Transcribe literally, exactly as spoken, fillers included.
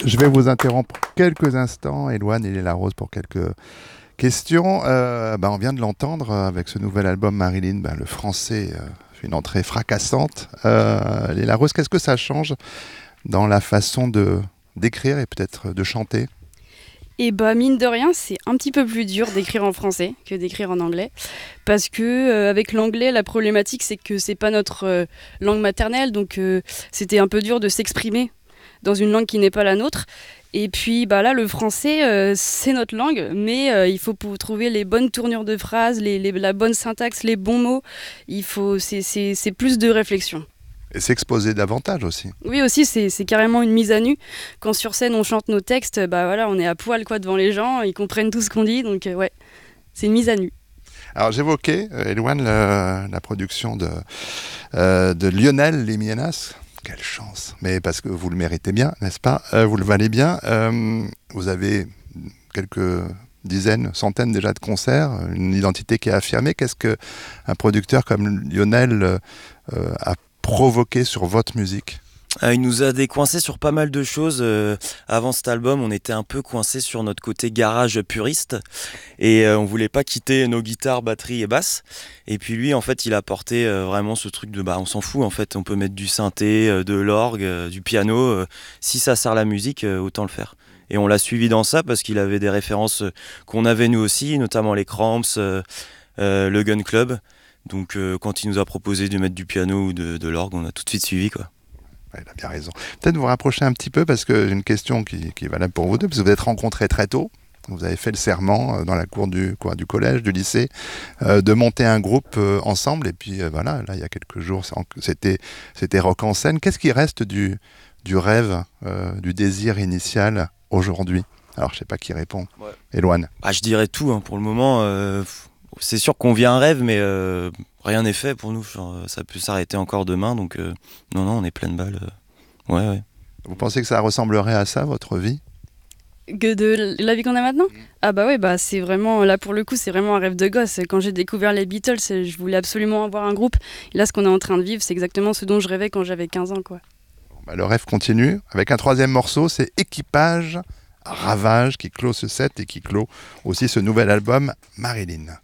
Je vais vous interrompre quelques instants, Éloane et Léla Rose, pour quelques questions. Euh, bah, on vient de l'entendre avec ce nouvel album Marilyn, bah, le français euh, fait une entrée fracassante. Euh, Léla Rose, qu'est-ce que ça change dans la façon de, d'écrire et peut-être de chanter? Et bah mine de rien, c'est un petit peu plus dur d'écrire en français que d'écrire en anglais, parce que euh, avec l'anglais, la problématique c'est que c'est pas notre euh, langue maternelle, donc euh, c'était un peu dur de s'exprimer dans une langue qui n'est pas la nôtre. Et puis bah là, le français, euh, c'est notre langue, mais euh, il faut pour trouver les bonnes tournures de phrases, les, les- la bonne syntaxe, les bons mots. Il faut, c'est, c'est, c'est plus de réflexion. Et s'exposer davantage aussi. Oui aussi, c'est, c'est carrément une mise à nu. Quand sur scène on chante nos textes, bah voilà, on est à poil quoi devant les gens, ils comprennent tout ce qu'on dit, donc euh, ouais, c'est une mise à nu. Alors j'évoquais, euh, Éloane, le- la production de, euh, de Lionel Limienas. Quelle chance, mais parce que vous le méritez bien, n'est-ce pas? Euh, Vous le valez bien. Euh, vous avez quelques dizaines, centaines déjà de concerts, une identité qui est affirmée. Qu'est-ce qu'un producteur comme Lionel euh, a provoqué sur votre musique? Euh, il nous a décoincé sur pas mal de choses. Euh, avant cet album, on était un peu coincé sur notre côté garage puriste et euh, on voulait pas quitter nos guitares, batterie et basse. Et puis lui, en fait, il a apporté euh, vraiment ce truc de bah on s'en fout. En fait, on peut mettre du synthé, euh, de l'orgue, euh, du piano. Euh, si ça sert la musique, euh, autant le faire. Et on l'a suivi dans ça parce qu'il avait des références euh, qu'on avait nous aussi, notamment les Cramps, euh, euh, le Gun Club. Donc euh, quand il nous a proposé de mettre du piano ou de, de l'orgue, on a tout de suite suivi quoi. Ouais, il a bien raison. Peut-être vous rapprocher un petit peu, parce que j'ai une question qui, qui est valable pour vous deux, parce que vous êtes rencontrés très tôt. Vous avez fait le serment euh, dans la cour du, quoi, du collège, du lycée, euh, de monter un groupe euh, ensemble. Et puis euh, voilà, là, il y a quelques jours, c'est en- c'était, c'était Rock en scène. Qu'est-ce qui reste du, du rêve, euh, du désir initial aujourd'hui? Alors, je sais pas qui répond. Ouais. Éloane. Ah, je dirais tout hein, pour le moment. Euh, c'est sûr qu'on vit un rêve, mais euh, rien n'est fait pour nous. Genre, euh, ça peut s'arrêter encore demain, donc euh, non, non, on est plein de balles. euh. Ouais, ouais. Vous pensez que ça ressemblerait à ça, votre vie? Que de la vie qu'on a maintenant? Ah bah ouais, bah c'est vraiment, là pour le coup, c'est vraiment un rêve de gosse. Quand j'ai découvert les Beatles, je voulais absolument avoir un groupe. Et là, ce qu'on est en train de vivre, c'est exactement ce dont je rêvais quand j'avais quinze ans, quoi. Bah, le rêve continue avec un troisième morceau, c'est Équipage Ravage, qui clôt ce set et qui clôt aussi ce nouvel album Marilyn.